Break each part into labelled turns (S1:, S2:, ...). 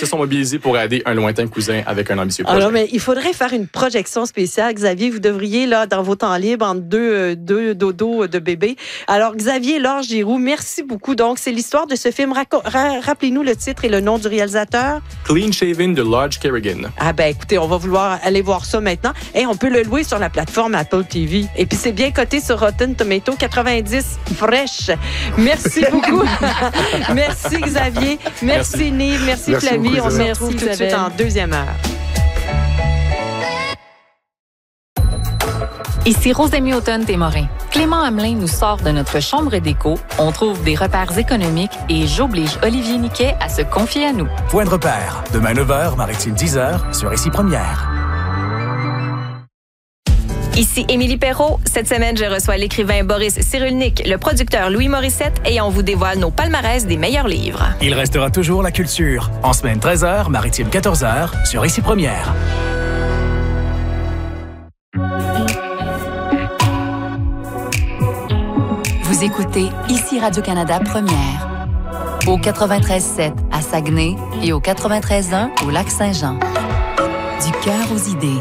S1: se sont mobilisés pour aider un lointain cousin avec un ambitieux projet.
S2: Alors, mais il faudrait faire une projection spéciale, Xavier. Vous devriez, là, dans vos temps libres, entre deux dodos de bébé. Alors, Xavier Laure Giroux, merci beaucoup. Donc, c'est l'histoire de ce film. Rappelez-nous le titre et le nom du réalisateur.
S1: Clean Shaven de Lodge Kerrigan.
S2: Ah ben, écoutez, on va vouloir aller voir ça maintenant. Et on peut le louer sur la plateforme Apple TV. Et puis, c'est bien coté sur Rotten Tomato, 90 fresh. Merci beaucoup. Merci, Xavier. Merci, Nive. Merci Flavie.
S3: Beaucoup,
S2: on se retrouve tout de suite en deuxième heure.
S4: Ici Rosémie Automne-Témorin. Clément Hamelin nous sort de notre chambre d'écho. On trouve des repères économiques et j'oblige Olivier Niquet à se confier à nous.
S5: Point de repère. Demain 9h, Maritime 10h, sur Ici Première.
S6: Ici Émilie Perrault. Cette semaine, je reçois l'écrivain Boris Cyrulnik, le producteur Louis Morissette et on vous dévoile nos palmarès des meilleurs livres.
S5: Il restera toujours la culture. En semaine 13h, Maritime 14h, sur Ici Première.
S4: Vous écoutez Ici Radio-Canada Première. Au 93.7 à Saguenay et au 93.1 au Lac-Saint-Jean. Du cœur aux idées.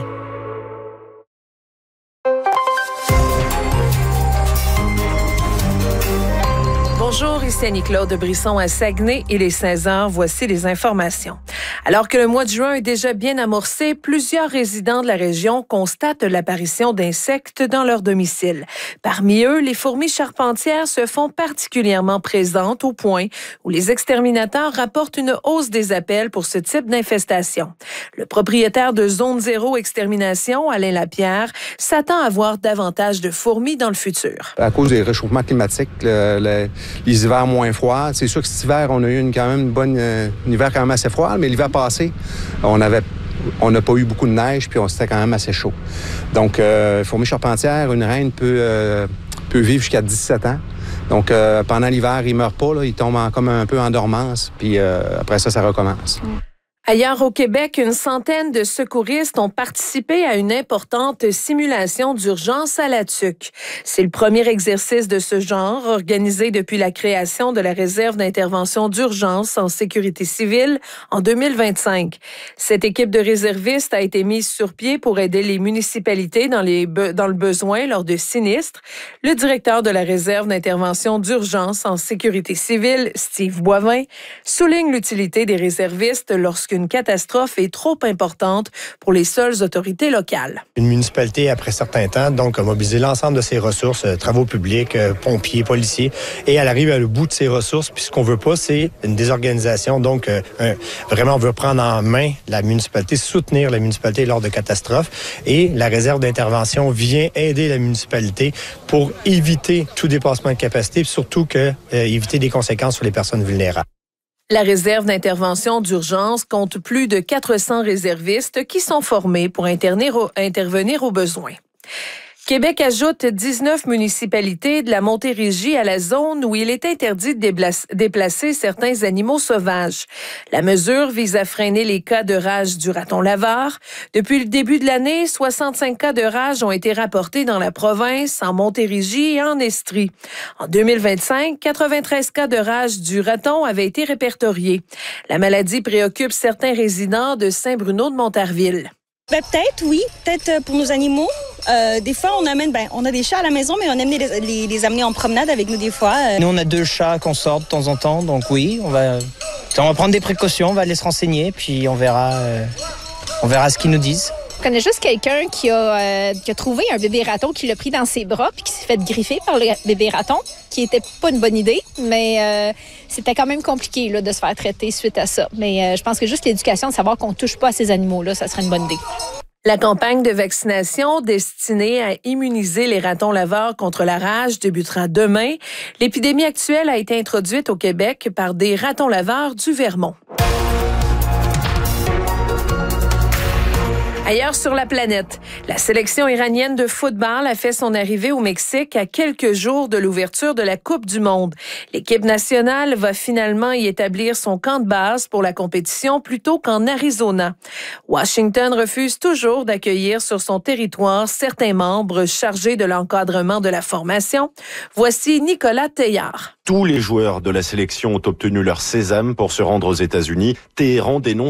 S7: Bonjour, ici Annie-Claude Brisson à Saguenay. Il est 16h. Voici les informations. Alors que le mois de juin est déjà bien amorcé, plusieurs résidents de la région constatent l'apparition d'insectes dans leur domicile. Parmi eux, les fourmis charpentières se font particulièrement présentes au point où les exterminateurs rapportent une hausse des appels pour ce type d'infestation. Le propriétaire de Zone Zéro Extermination, Alain Lapierre, s'attend à voir davantage de fourmis dans le futur.
S8: À cause des réchauffements climatiques, les hivers moins froids. C'est sûr que cet hiver, on a eu un hiver quand même assez froid, mais l'hiver passé, on n'a pas eu beaucoup de neige, puis c'était quand même assez chaud. Donc, fourmi charpentière, une reine peut vivre jusqu'à 17 ans. Donc, pendant l'hiver, il ne meurt pas, là, il tombe comme un peu en dormance, puis après ça recommence.
S7: Ailleurs au Québec, une centaine de secouristes ont participé à une importante simulation d'urgence à la TUQ. C'est le premier exercice de ce genre organisé depuis la création de la réserve d'intervention d'urgence en sécurité civile en 2025. Cette équipe de réservistes a été mise sur pied pour aider les municipalités dans le besoin lors de sinistres. Le directeur de la réserve d'intervention d'urgence en sécurité civile, Steve Boivin, souligne l'utilité des réservistes lorsqu'une catastrophe est trop importante pour les seules autorités locales.
S9: Une municipalité, après certain temps, donc, a mobilisé l'ensemble de ses ressources, travaux publics, pompiers, policiers, et elle arrive à le bout de ses ressources. Puis ce qu'on veut pas, c'est une désorganisation. Donc, vraiment, on veut prendre en main la municipalité, soutenir la municipalité lors de catastrophes. Et la réserve d'intervention vient aider la municipalité pour éviter tout dépassement de capacité, puis surtout éviter des conséquences sur les personnes vulnérables.
S7: La réserve d'intervention d'urgence compte plus de 400 réservistes qui sont formés pour intervenir aux besoins. Québec ajoute 19 municipalités de la Montérégie à la zone où il est interdit de déplacer certains animaux sauvages. La mesure vise à freiner les cas de rage du raton laveur. Depuis le début de l'année, 65 cas de rage ont été rapportés dans la province, en Montérégie et en Estrie. En 2025, 93 cas de rage du raton avaient été répertoriés. La maladie préoccupe certains résidents de Saint-Bruno de Montarville.
S10: Peut-être, oui. Peut-être pour nos animaux. Des fois, on a des chats à la maison, mais on aime les amener en promenade avec nous des fois.
S11: Nous, on a 2 chats qu'on sort de temps en temps, donc oui, on va prendre des précautions, on va aller se renseigner, puis on verra ce qu'ils nous disent.
S12: Je connais juste quelqu'un qui a trouvé un bébé raton, qui l'a pris dans ses bras puis qui s'est fait griffer par le bébé raton, qui était pas une bonne idée, mais c'était quand même compliqué là, de se faire traiter suite à ça. Mais je pense que juste l'éducation, de savoir qu'on touche pas à ces animaux-là, ça serait une bonne idée.
S7: La campagne de vaccination destinée à immuniser les ratons laveurs contre la rage débutera demain. L'épidémie actuelle a été introduite au Québec par des ratons laveurs du Vermont. Ailleurs sur la planète, la sélection iranienne de football a fait son arrivée au Mexique à quelques jours de l'ouverture de la Coupe du monde. L'équipe nationale va finalement y établir son camp de base pour la compétition plutôt qu'en Arizona. Washington refuse toujours d'accueillir sur son territoire certains membres chargés de l'encadrement de la formation. Voici Nicolas Teillard.
S13: Tous les joueurs de la sélection ont obtenu leur sésame pour se rendre aux États-Unis. Téhéran dénonce